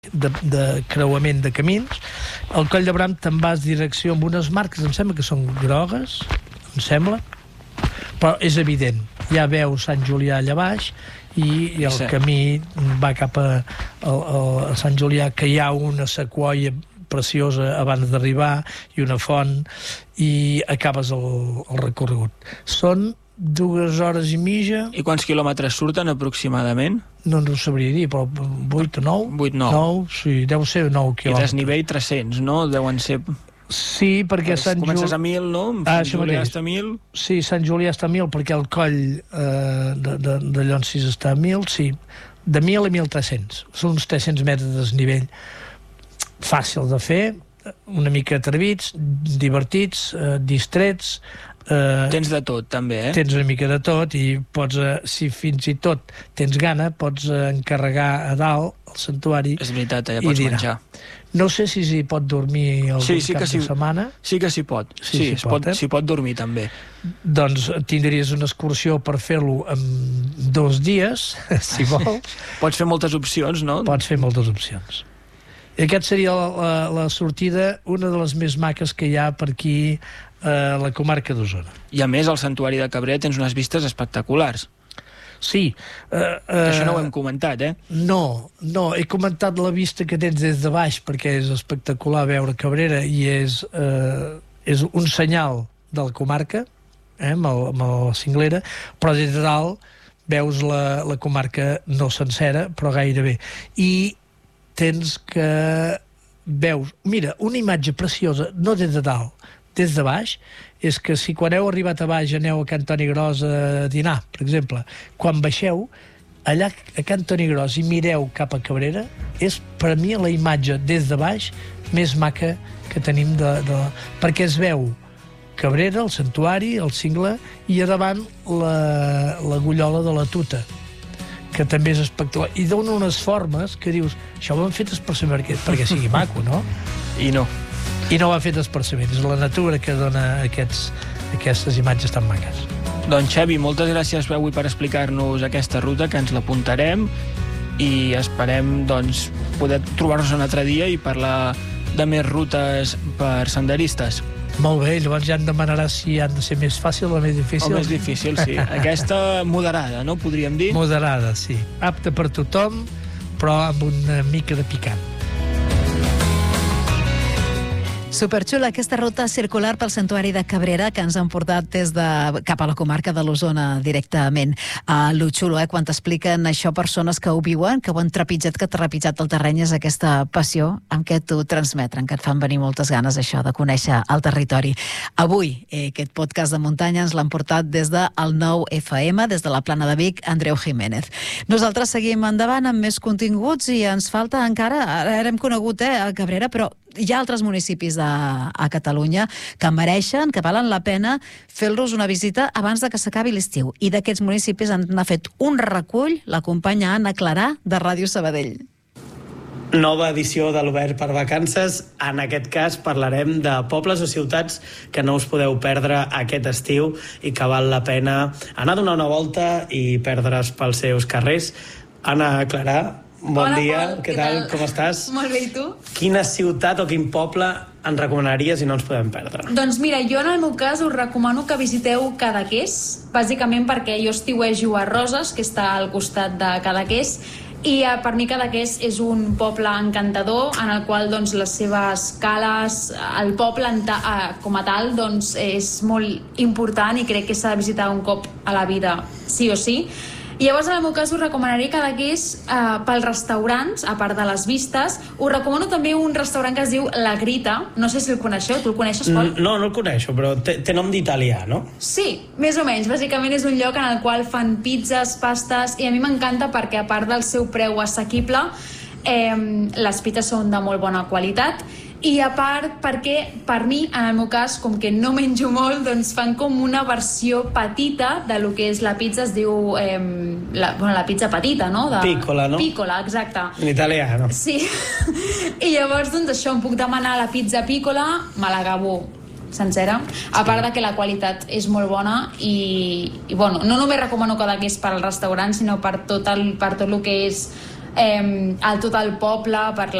de creuament de camins. Al Coll de Bram te'n vas direcció amb unes marques, em sembla que són grogues, em sembla, però és evident, ja veus Sant Julià allà baix i el camí va cap a Sant Julià, que hi ha una sequoia preciosa abans d'arribar i una font, i acabes el recorregut. Són 2 hores i mitja. I quants quilòmetres surten aproximadament? No ho sabria dir, però 8 o 9. 8 o 9. 9, sí, deu ser 9 quilòmetres. I desnivell 300, no? Deuen ser... Sí, perquè comences a 1.000, no? Sant Julià està a 1.000. Sí, Sant Julià està a 1.000, perquè el coll de Llonsis està a 1.000, sí. De 1.000 a 1.300. Són uns 300 metres de desnivell. Fàcil de fer, una mica atrevits, divertits, distrets. Tens de tot, també, eh? Tens una mica de tot i pots, si fins i tot tens gana, pots encarregar a dalt el santuari. És veritat, allà pots menjar. No sé si s'hi pot dormir algun cap de setmana. Sí que s'hi pot. Sí, s'hi pot dormir també. Doncs tindries una excursió per fer-lo en 2 dies, si vols. Pots fer moltes opcions, no? Pots fer moltes opcions. I aquest seria la sortida, una de les més maques que hi ha per aquí a la comarca d'Osona. I a més, al Santuari de Cabrera tens unes vistes espectaculars. Sí. Això no ho hem comentat, eh? No, he comentat la vista que tens des de baix, perquè és espectacular veure Cabrera i és un senyal de la comarca, amb la cinglera, però des de dalt veus la comarca no sencera, però gairebé. I tens que veus... Mira, una imatge preciosa, no des de dalt, des de baix, és que si quan heu arribat a baix aneu a Can Toni Gros a dinar, per exemple, quan baixeu, allà a Can Toni Gros i mireu cap a Cabrera, és per mi la imatge des de baix més maca que tenim perquè es veu Cabrera, el santuari, el cingle, i a davant la gullola de la Tuta, que també és espectacular, i dona unes formes que dius, això ho han fet expressament perquè sigui maco, no? I no va fet expressament, és la natura que dona aquestes imatges tan maques. Doncs Xavi, moltes gràcies avui per explicar-nos aquesta ruta, que ens l'apuntarem i esperem doncs, poder trobar-nos un altre dia i parlar de més rutes per senderistes. Molt bé, llavors ja em demanaràs si han de ser més fàcil o més difícil. O més difícil, sí. Aquesta moderada, no? Podríem dir? Moderada, sí. Apta per tothom, però amb una mica de picant. Superxula aquesta ruta circular pel Santuari de Cabrera que ens han portat cap a la comarca de l'Osona directament. Lo xulo, quan t'expliquen això persones que ho viuen, que ho han trepitjat, que t'ha trepitjat el terreny, és aquesta passió amb què t'ho transmeten, que et fan venir moltes ganes això de conèixer el territori. Avui, aquest podcast de muntanya ens l'han portat des del 9FM, des de la Plana de Vic, Andreu Jiménez. Nosaltres seguim endavant amb més continguts i ens falta encara, ara hem conegut a Cabrera, però hi ha altres municipis a Catalunya que mereixen, que valen la pena fer-los una visita abans de que s'acabi l'estiu. I d'aquests municipis n'ha fet un recull la companya Anna Clarà de Ràdio Sabadell. Nova edició de l'Obert per Vacances. En aquest cas parlarem de pobles o ciutats que no us podeu perdre aquest estiu i que val la pena anar a donar una volta i perdre's pels seus carrers. Anna Clarà, bon dia, què tal, com estàs? Molt bé, i tu? Quina ciutat o quin poble ens recomanaries i no ens podem perdre? Doncs mira, jo en el meu cas us recomano que visiteu Cadaqués, bàsicament perquè jo estiuejo a Roses, que està al costat de Cadaqués, i per mi Cadaqués és un poble encantador en el qual doncs, les seves cales, el poble com a tal doncs, és molt important i crec que s'ha de visitar un cop a la vida, sí o sí. I llavors, en el meu cas, us recomanaria Cadaqués pels restaurants, a part de les vistes. Us recomano també un restaurant que es diu La Grita. No sé si el coneixeu. Tu el coneixes, Pol? No el coneixo, però té nom d'italià, no? Sí, més o menys. Bàsicament és un lloc en el qual fan pizzas, pastes, i a mi m'encanta perquè, a part del seu preu assequible, les pizzas són de molt bona qualitat. I a part perquè, per mi, en el meu cas, com que no menjo molt, doncs fan com una versió petita de lo que és la pizza, es diu la pizza petita, no? Piccola, no? Piccola, exacte. En italià, no? Sí. I llavors, doncs això, em puc demanar la pizza piccola, me l'acabo sencera, a part de que la qualitat és molt bona i bueno, no només recomano Cadaqués per al restaurant, sinó per tot el que és a tot el poble per